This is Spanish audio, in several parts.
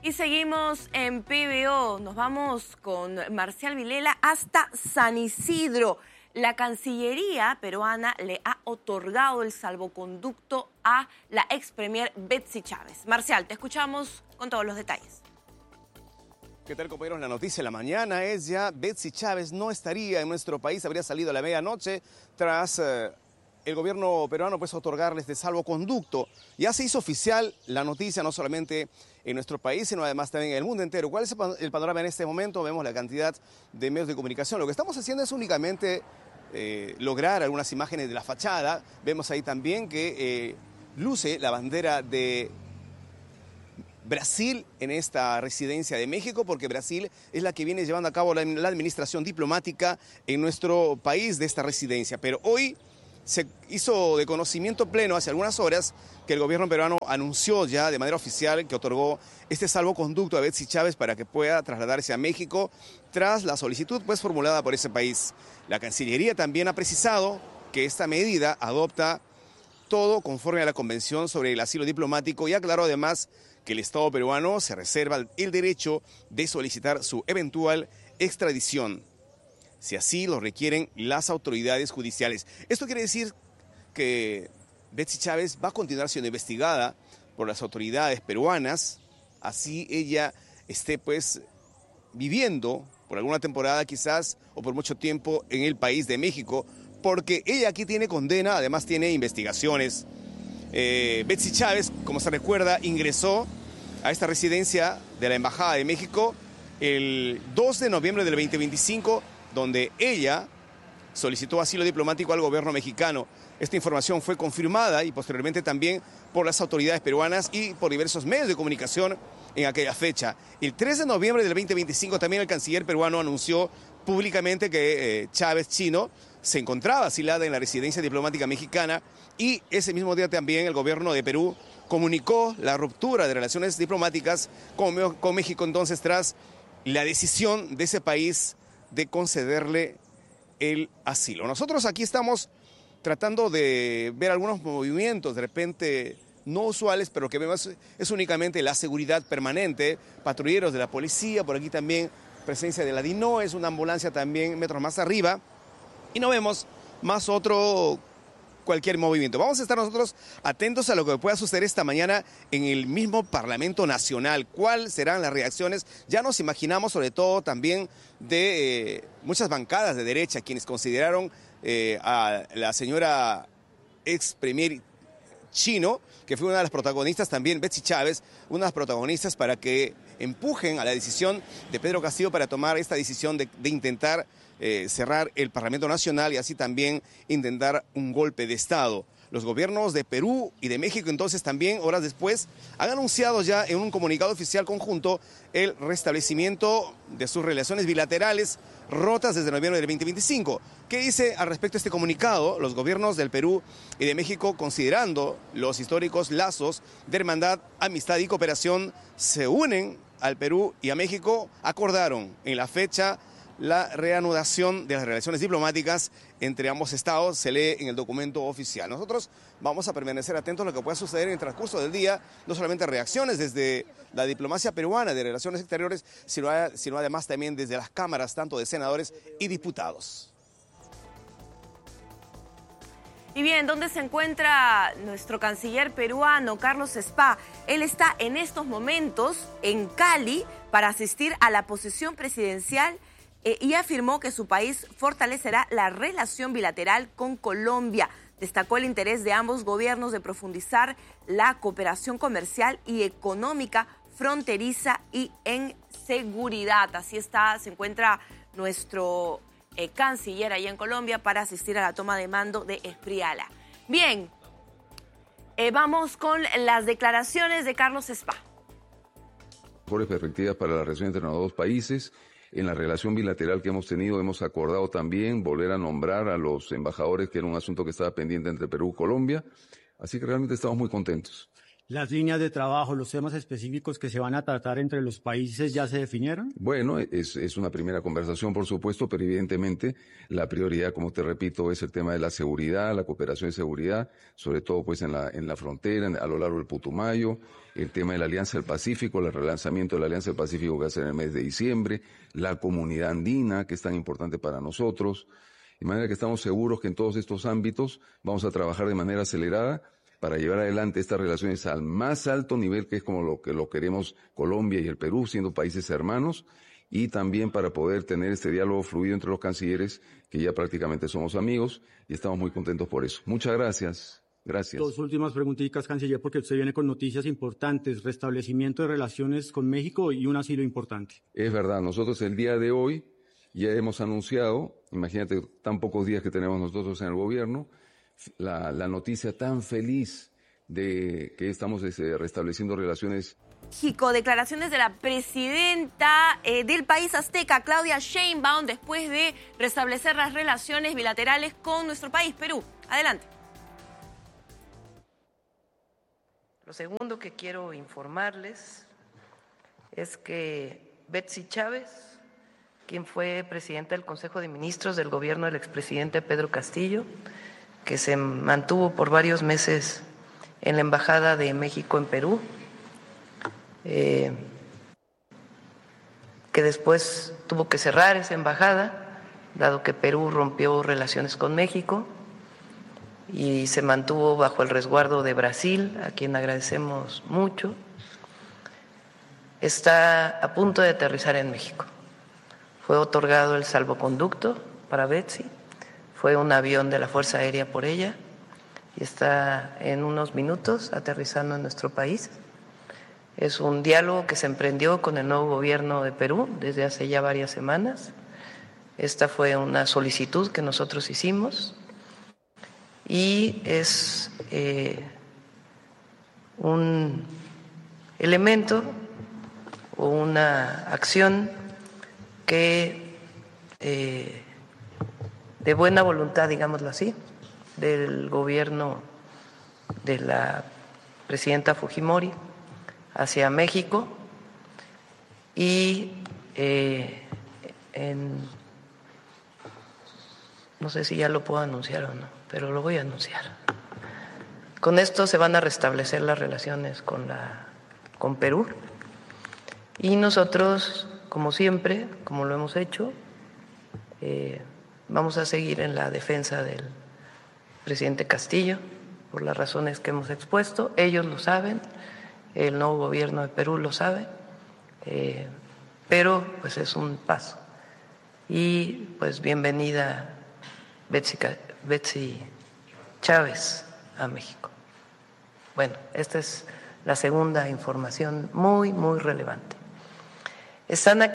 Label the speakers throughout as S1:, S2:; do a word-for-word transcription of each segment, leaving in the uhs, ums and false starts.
S1: Y seguimos en P B O. Nos vamos con Marcial Vilela hasta San Isidro. La Cancillería peruana le ha otorgado el salvoconducto a la ex premier Betsy Chávez. Marcial, te escuchamos con todos los detalles.
S2: ¿Qué tal, compañeros? La noticia de la mañana es ya Betsy Chávez no estaría en nuestro país, habría salido a la medianoche tras eh, el gobierno peruano pues otorgarles de salvoconducto. Ya se hizo oficial la noticia no solamente en nuestro país, sino además también en el mundo entero. ¿Cuál es el panorama en este momento? Vemos la cantidad de medios de comunicación. Lo que estamos haciendo es únicamente eh, lograr algunas imágenes de la fachada. Vemos ahí también que eh, luce la bandera de Brasil en esta residencia de México, porque Brasil es la que viene llevando a cabo la, la administración diplomática en nuestro país de esta residencia. Pero hoy se hizo de conocimiento pleno hace algunas horas que el gobierno peruano anunció ya de manera oficial que otorgó este salvoconducto a Betsy Chávez para que pueda trasladarse a México tras la solicitud pues formulada por ese país. La Cancillería también ha precisado que esta medida adopta todo conforme a la Convención sobre el Asilo Diplomático y aclaró además que el Estado peruano se reserva el derecho de solicitar su eventual extradición, si así lo requieren las autoridades judiciales. Esto quiere decir que Betsy Chávez va a continuar siendo investigada por las autoridades peruanas, así ella esté pues viviendo por alguna temporada quizás o por mucho tiempo en el país de México, porque ella aquí tiene condena, además tiene investigaciones. Eh, Betsy Chávez, como se recuerda, ingresó a esta residencia de la Embajada de México el dos de noviembre del veinte veinticinco, donde ella solicitó asilo diplomático al gobierno mexicano. Esta información fue confirmada y posteriormente también por las autoridades peruanas y por diversos medios de comunicación en aquella fecha. El tres de noviembre del veinte veinticinco también el canciller peruano anunció públicamente que eh, Chávez Chino se encontraba asilada en la residencia diplomática mexicana y ese mismo día también el gobierno de Perú comunicó la ruptura de relaciones diplomáticas con, con México entonces tras la decisión de ese país de concederle el asilo. Nosotros aquí estamos tratando de ver algunos movimientos de repente no usuales, pero que vemos es únicamente la seguridad permanente, patrulleros de la policía, por aquí también presencia de la DINO, es una ambulancia también metros más arriba, y no vemos más otro cualquier movimiento. Vamos a estar nosotros atentos a lo que pueda suceder esta mañana en el mismo Parlamento Nacional. ¿Cuáles serán las reacciones? Ya nos imaginamos, sobre todo también de eh, muchas bancadas de derecha, quienes consideraron eh, a la señora ex premier Chino, que fue una de las protagonistas también, Betsy Chávez, una de las protagonistas para que empujen a la decisión de Pedro Castillo para tomar esta decisión de, de intentar eh, cerrar el Parlamento Nacional y así también intentar un golpe de Estado. Los gobiernos de Perú y de México entonces también, horas después, han anunciado ya en un comunicado oficial conjunto el restablecimiento de sus relaciones bilaterales rotas desde noviembre del veinte veinticinco. ¿Qué dice al respecto este comunicado? Los gobiernos del Perú y de México, considerando los históricos lazos de hermandad, amistad y cooperación, se unen al Perú y a México, acordaron en la fecha la reanudación de las relaciones diplomáticas entre ambos estados, se lee en el documento oficial. Nosotros vamos a permanecer atentos a lo que pueda suceder en el transcurso del día, no solamente reacciones desde la diplomacia peruana de relaciones exteriores, sino, sino además también desde las cámaras, tanto de senadores y diputados.
S1: Y bien, ¿dónde se encuentra nuestro canciller peruano, Carlos Spa? Él está en estos momentos en Cali para asistir a la posesión presidencial eh, y afirmó que su país fortalecerá la relación bilateral con Colombia. Destacó el interés de ambos gobiernos de profundizar la cooperación comercial y económica fronteriza y en seguridad. Así está, se encuentra nuestro Eh, canciller allá en Colombia para asistir a la toma de mando de Espriella. Bien, eh, vamos con las declaraciones de Carlos Spa.
S3: Mejores perspectivas para la relación entre los dos países. En la relación bilateral que hemos tenido hemos acordado también volver a nombrar a los embajadores, que era un asunto que estaba pendiente entre Perú y Colombia. Así que realmente estamos muy contentos.
S4: ¿Las líneas de trabajo, los temas específicos que se van a tratar entre los países ya se definieron?
S3: Bueno, es, es una primera conversación, por supuesto, pero evidentemente la prioridad, como te repito, es el tema de la seguridad, la cooperación de seguridad, sobre todo pues en la, en la frontera, en, a lo largo del Putumayo, el tema de la Alianza del Pacífico, el relanzamiento de la Alianza del Pacífico que va a ser en el mes de diciembre, la comunidad andina, que es tan importante para nosotros, de manera que estamos seguros que en todos estos ámbitos vamos a trabajar de manera acelerada para llevar adelante estas relaciones al más alto nivel, que es como lo que lo queremos Colombia y el Perú, siendo países hermanos, y también para poder tener este diálogo fluido entre los cancilleres, que ya prácticamente somos amigos, y estamos muy contentos por eso. Muchas gracias. Gracias.
S4: Dos últimas preguntitas, canciller, porque usted viene con noticias importantes, restablecimiento de relaciones con México y un asilo importante.
S3: Es verdad, nosotros el día de hoy ya hemos anunciado, imagínate tan pocos días que tenemos nosotros en el gobierno, La, la noticia tan feliz de que estamos este, restableciendo relaciones.
S1: México, declaraciones de la presidenta eh, del país azteca, Claudia Sheinbaum, después de restablecer las relaciones bilaterales con nuestro país, Perú. Adelante.
S5: Lo segundo que quiero informarles es que Betsy Chávez, quien fue presidenta del Consejo de Ministros del gobierno del expresidente Pedro Castillo, que se mantuvo por varios meses en la Embajada de México en Perú, eh, que después tuvo que cerrar esa embajada, dado que Perú rompió relaciones con México y se mantuvo bajo el resguardo de Brasil, a quien agradecemos mucho. Está a punto de aterrizar en México. Fue otorgado el salvoconducto para Betsy. Fue un avión de la Fuerza Aérea por ella y está en unos minutos aterrizando en nuestro país. Es un diálogo que se emprendió con el nuevo gobierno de Perú desde hace ya varias semanas. Esta fue una solicitud que nosotros hicimos y es eh, un elemento o una acción que eh, de buena voluntad, digámoslo así, del gobierno de la presidenta Fujimori hacia México y eh, en, no sé si ya lo puedo anunciar o no, pero lo voy a anunciar. Con esto se van a restablecer las relaciones con, la, con Perú y nosotros, como siempre, como lo hemos hecho, eh, vamos a seguir en la defensa del presidente Castillo por las razones que hemos expuesto. Ellos lo saben, el nuevo gobierno de Perú lo sabe, eh, pero pues es un paso. Y pues bienvenida Betsy, Betsy Chávez a México. Bueno, esta es la segunda información muy, muy relevante. Están aquí.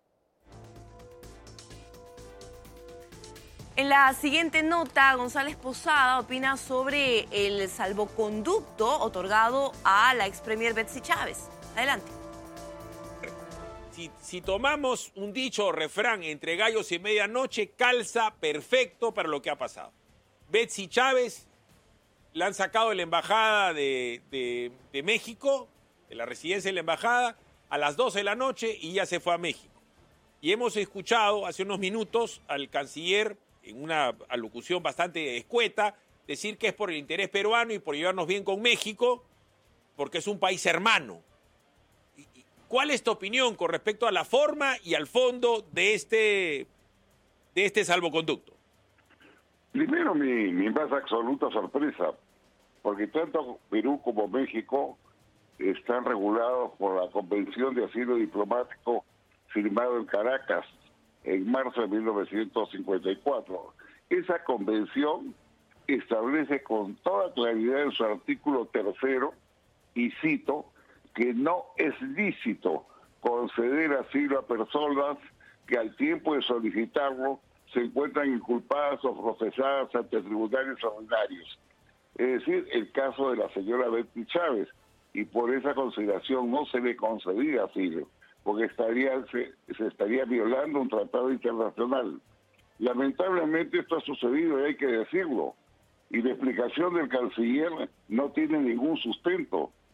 S1: En la siguiente nota, González Posada opina sobre el salvoconducto otorgado a la ex premier Betsy Chávez. Adelante.
S6: Si, si tomamos un dicho o refrán entre gallos y medianoche, calza perfecto para lo que ha pasado. Betsy Chávez la han sacado de la embajada de, de, de México, de la residencia de la embajada, a las doce de la noche y ya se fue a México. Y hemos escuchado hace unos minutos al canciller, en una alocución bastante escueta, decir que es por el interés peruano y por llevarnos bien con México, porque es un país hermano. ¿Cuál es tu opinión con respecto a la forma y al fondo de este, de este salvoconducto?
S7: Primero, mi, mi más absoluta sorpresa, porque tanto Perú como México están regulados por la Convención de Asilo Diplomático firmado en Caracas en marzo de mil novecientos cincuenta y cuatro. Esa convención establece con toda claridad en su artículo tercero, y cito, que no es lícito conceder asilo a personas que al tiempo de solicitarlo se encuentran inculpadas o procesadas ante tribunales ordinarios. Es decir, el caso de la señora Betsy Chávez, y por esa consideración no se le concedía asilo, porque estaría, se, se estaría violando un tratado internacional. Lamentablemente esto ha sucedido y hay que decirlo, y la explicación del canciller no tiene ningún sustento.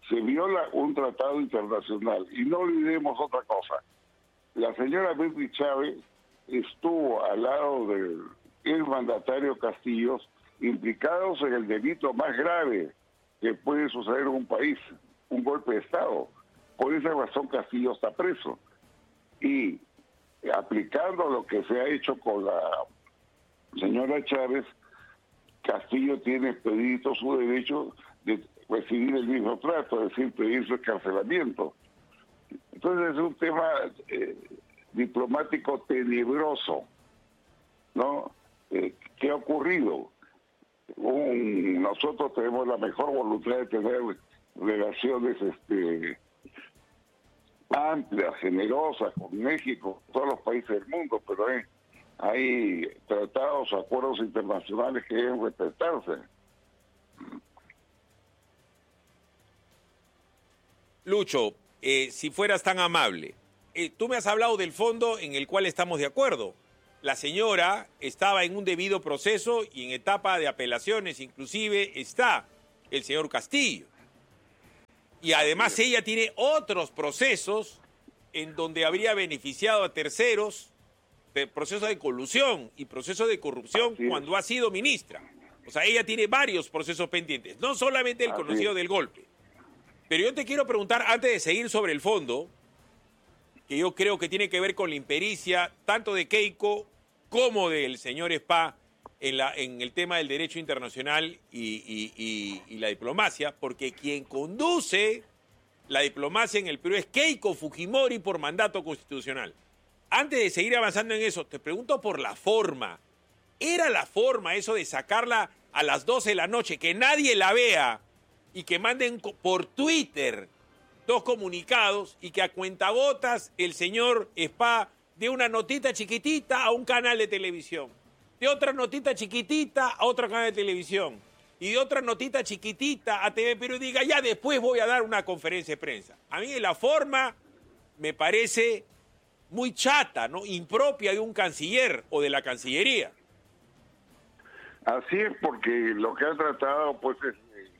S7: se viola un tratado internacional. Y no olvidemos otra cosa. La señora Betsy Chávez estuvo al lado del el mandatario Castillo, implicados en el delito más grave que puede suceder en un país, un golpe de Estado. Por esa razón Castillo está preso. Y aplicando lo que se ha hecho con la señora Chávez, Castillo tiene expedito su derecho de recibir el mismo trato, es decir, pedir su encarcelamiento. Entonces es un tema eh, diplomático tenebroso, ¿no? Eh, ¿Qué ha ocurrido? Un, nosotros tenemos la mejor voluntad de tener relaciones este, amplias, generosas con México, con todos los países del mundo, pero eh, hay tratados, acuerdos internacionales que deben respetarse.
S6: Lucho, eh, si fueras tan amable, eh, tú me has hablado del fondo en el cual estamos de acuerdo. La señora estaba en un debido proceso y en etapa de apelaciones, inclusive está el señor Castillo. Y además ella tiene otros procesos en donde habría beneficiado a terceros, procesos de colusión y procesos de corrupción cuando ha sido ministra. O sea, ella tiene varios procesos pendientes, no solamente el conocido del golpe. Pero yo te quiero preguntar, antes de seguir sobre el fondo, que yo creo que tiene que ver con la impericia tanto de Keiko como del señor Spa en, la, en el tema del derecho internacional y, y, y, y la diplomacia, porque quien conduce la diplomacia en el Perú es Keiko Fujimori por mandato constitucional. Antes de seguir avanzando en eso, te pregunto por la forma. ¿Era la forma eso de sacarla a las doce de la noche, que nadie la vea y que manden por Twitter dos comunicados y que a cuentagotas el señor Spa de una notita chiquitita a un canal de televisión, de otra notita chiquitita a otro canal de televisión y de otra notita chiquitita a T V Perú y diga, ya después voy a dar una conferencia de prensa? A mí la forma me parece muy chata, ¿no? Impropia de un canciller o de la Cancillería.
S7: Así es, porque lo que han tratado pues es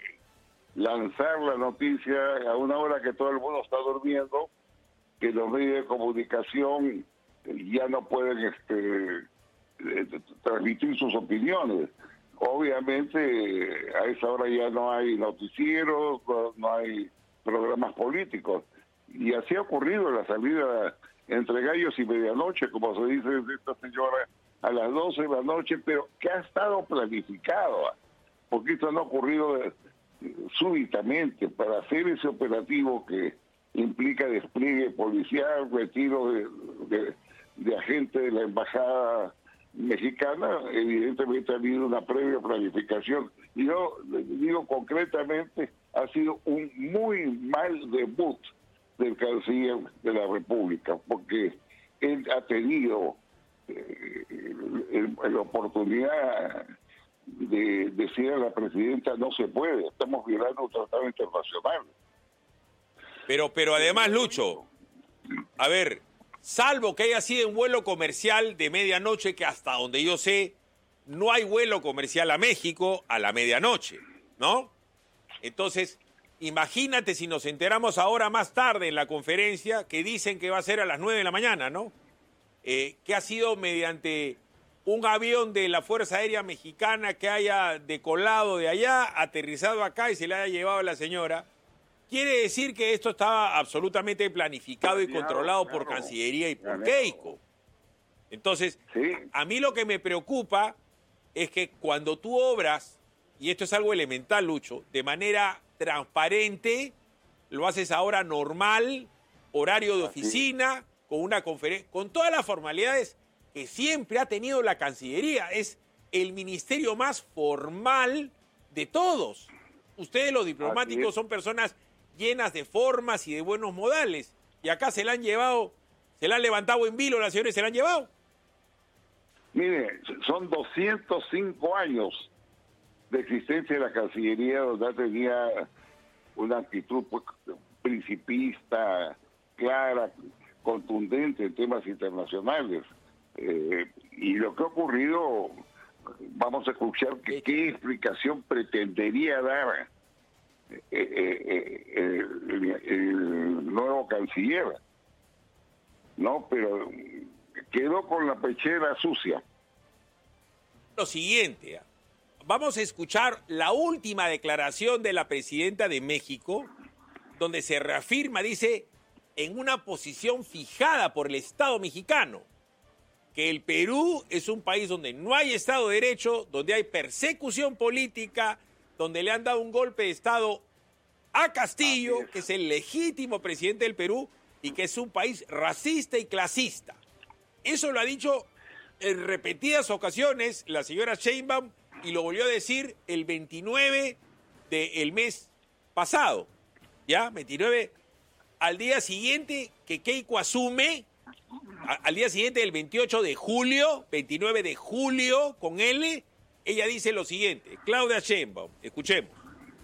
S7: lanzar la noticia a una hora que todo el mundo está durmiendo, que los medios de comunicación ya no pueden este, transmitir sus opiniones. Obviamente a esa hora ya no hay noticieros, no, no hay programas políticos. Y así ha ocurrido en la salida entre gallos y medianoche, como se dice de esta señora, a las doce de la noche, pero que ha estado planificado, porque esto no ha ocurrido de, súbitamente. Para hacer ese operativo que implica despliegue policial, retiro de, de, de agentes de la embajada mexicana, evidentemente ha habido una previa planificación. Y yo digo concretamente, ha sido un muy mal debut del canciller de la República, porque él ha tenido eh, la oportunidad de decir a la presidenta, no se puede, estamos violando un tratado internacional.
S6: Pero, pero además, Lucho, a ver, salvo que haya sido un vuelo comercial de medianoche, que hasta donde yo sé, no hay vuelo comercial a México a la medianoche, ¿no? Entonces, imagínate si nos enteramos ahora más tarde en la conferencia que dicen que va a ser a las nueve de la mañana, ¿no? Eh, que ha sido mediante un avión de la Fuerza Aérea Mexicana que haya decolado de allá, aterrizado acá y se le haya llevado a la señora. Quiere decir que esto estaba absolutamente planificado y
S7: claro,
S6: controlado
S7: claro,
S6: por Cancillería y por
S7: claro.
S6: Keiko. Entonces,
S7: Sí.
S6: a mí lo que me preocupa es que cuando tú obras, y esto es algo elemental, Lucho, de manera transparente, lo haces ahora normal, horario de oficina, con una conferencia, con todas las formalidades que siempre ha tenido la Cancillería. Es el ministerio más formal de todos. Ustedes, los diplomáticos, son personas llenas de formas y de buenos modales. Y acá se la han llevado, se la han levantado en vilo las señores, se la han llevado.
S7: Mire, son doscientos cinco años de existencia de la Cancillería, donde tenía una actitud pues, principista, clara, contundente en temas internacionales. Eh, y lo que ha ocurrido, vamos a escuchar que, qué explicación pretendería dar eh, eh, eh, el, el nuevo canciller, ¿no? Pero quedó con la pechera sucia.
S6: Lo siguiente, vamos a escuchar la última declaración de la presidenta de México, donde se reafirma, dice, en una posición fijada por el Estado mexicano, que el Perú es un país donde no hay Estado de Derecho, donde hay persecución política, donde le han dado un golpe de Estado a Castillo, que es el legítimo presidente del Perú, y que es un país racista y clasista. Eso lo ha dicho en repetidas ocasiones la señora Sheinbaum y lo volvió a decir el veintinueve del mes pasado. ¿Ya? veintinueve, al día siguiente que Keiko asume, a, al día siguiente del veintiocho de julio, veintinueve de julio, con L, ella dice lo siguiente. Claudia Sheinbaum, escuchemos.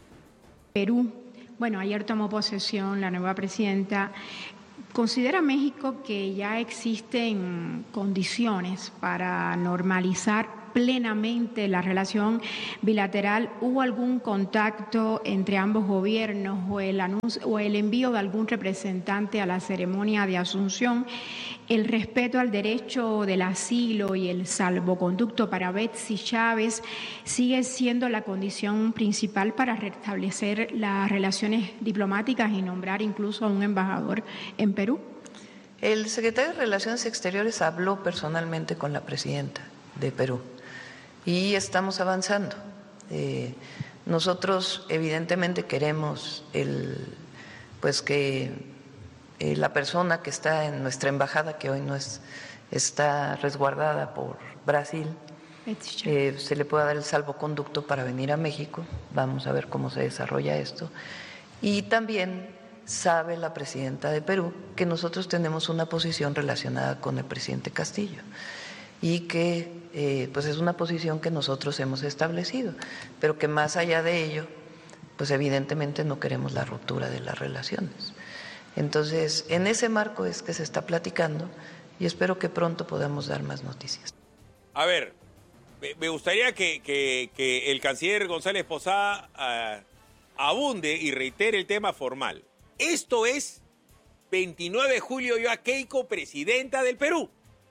S8: Perú, bueno, ayer tomó posesión la nueva presidenta. ¿Considera México que ya existen condiciones para normalizar plenamente la relación bilateral? ¿Hubo algún contacto entre ambos gobiernos o el anuncio o el envío de algún representante a la ceremonia de asunción? ¿El respeto al derecho del asilo y el salvoconducto para Betsy Chávez sigue siendo la condición principal para restablecer las relaciones diplomáticas y nombrar incluso a un embajador en Perú?
S5: El secretario de Relaciones Exteriores habló personalmente con la presidenta de Perú y estamos avanzando. Eh, nosotros evidentemente queremos el, pues que eh, la persona que está en nuestra embajada, que hoy no es, está resguardada por Brasil, eh, se le pueda dar el salvoconducto para venir a México. Vamos a ver cómo se desarrolla esto. Y también sabe la presidenta de Perú que nosotros tenemos una posición relacionada con el presidente Castillo y que eh, pues es una posición que nosotros hemos establecido, pero que más allá de ello, pues evidentemente no queremos la ruptura de las relaciones. Entonces, en ese marco es que se está platicando y espero que pronto podamos dar más noticias.
S6: A ver, me gustaría que, que, que el canciller González Posada uh, abunde y reitere el tema formal. Esto es veintinueve de julio, yo a Keiko, presidenta del Perú.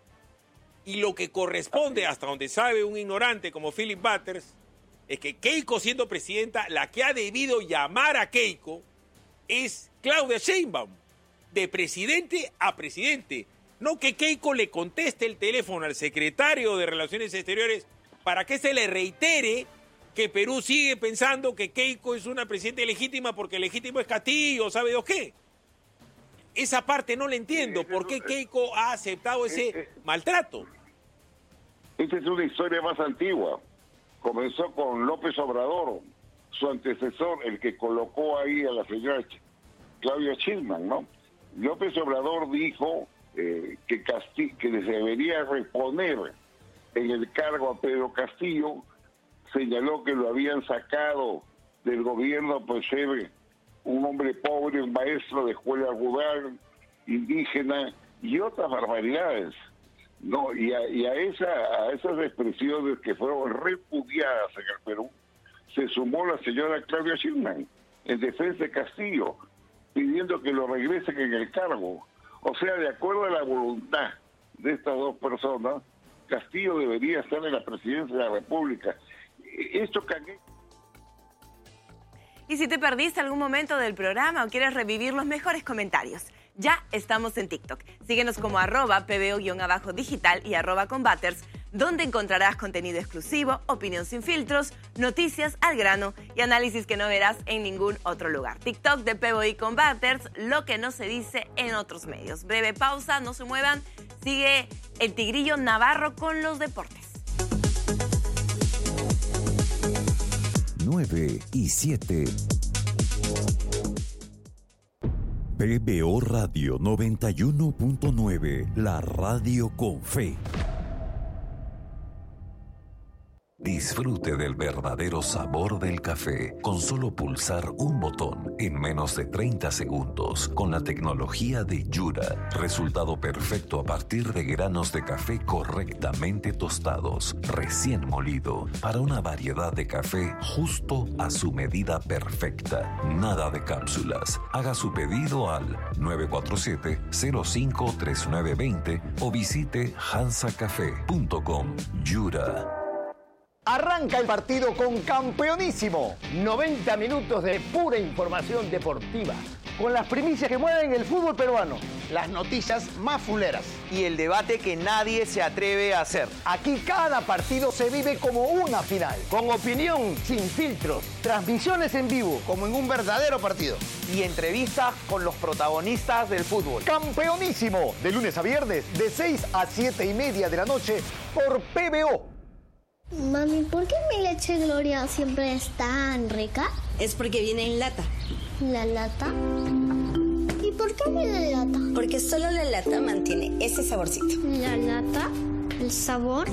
S6: Y lo que corresponde, hasta donde sabe un ignorante como Philip Butters, es que Keiko, siendo presidenta, la que ha debido llamar a Keiko es Claudia Sheinbaum, de presidente a presidente. No que Keiko le conteste el teléfono al secretario de Relaciones Exteriores para que se le reitere que Perú sigue pensando que Keiko es una presidenta legítima porque legítimo es Castillo, ¿sabe Dios qué? Esa parte no la entiendo. ¿Por qué Keiko ha aceptado ese maltrato?
S7: Esta es una historia más antigua. Comenzó con López Obrador, su antecesor, el que colocó ahí a la señora Claudia Sheinbaum, ¿no? López Obrador dijo eh, que, Casti- que se debería reponer en el cargo a Pedro Castillo. Señaló que lo habían sacado del gobierno por ser un hombre pobre, un maestro de escuela rural, indígena y otras barbaridades. No, y a, y a, esa, a esas expresiones que fueron repudiadas en el Perú, se sumó la señora Claudia Sheinbaum en defensa de Castillo, pidiendo que lo regresen en el cargo. O sea, de acuerdo a la voluntad de estas dos personas, Castillo debería estar en la presidencia de la República. Esto que...
S1: Y si te perdiste algún momento del programa o quieres revivir los mejores comentarios, ya estamos en TikTok. Síguenos como arroba pbo-digital y arroba combaters, donde encontrarás contenido exclusivo, opinión sin filtros, noticias al grano y análisis que no verás en ningún otro lugar. TikTok de P B O y Combaters, lo que no se dice en otros medios. Breve pausa, no se muevan. Sigue el Tigrillo Navarro con los deportes.
S9: nueve y siete. P B O Radio noventa y uno punto nueve, la radio con fe.
S10: Disfrute del verdadero sabor del café con solo pulsar un botón en menos de treinta segundos con la tecnología de Yura. Resultado perfecto a partir de granos de café correctamente tostados, recién molido, para una variedad de café justo a su medida perfecta. Nada de cápsulas. Haga su pedido al nueve cuatro siete, cero cinco, tres nueve dos cero o visite hansa café punto com. Yura.
S11: Arranca el partido con Campeonísimo. noventa minutos de pura información deportiva, con las primicias que mueven el fútbol peruano, las noticias más fuleras
S12: y el debate que nadie se atreve a hacer.
S11: Aquí cada partido se vive como una final, con opinión sin filtros, transmisiones en vivo, como en un verdadero partido,
S12: y entrevistas con los protagonistas del fútbol.
S11: Campeonísimo, de lunes a viernes, de seis a siete y media de la noche, por P B O.
S13: Mami, ¿por qué mi leche Gloria siempre es tan rica?
S14: Es porque viene en lata.
S13: ¿La lata? ¿Y por qué viene en lata?
S14: Porque solo la lata mantiene ese saborcito.
S13: ¿La lata? ¿El sabor?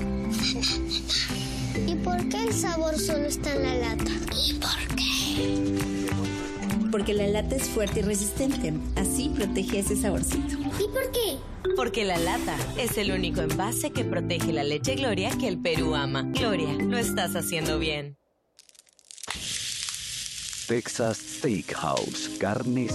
S13: ¿Y por qué el sabor solo está en la lata? ¿Y por qué?
S14: Porque la lata es fuerte y resistente. Así protege ese saborcito.
S13: ¿Y por qué?
S15: Porque la lata es el único envase que protege la leche Gloria que el Perú ama. Gloria, lo estás haciendo bien.
S16: Texas Steakhouse, carne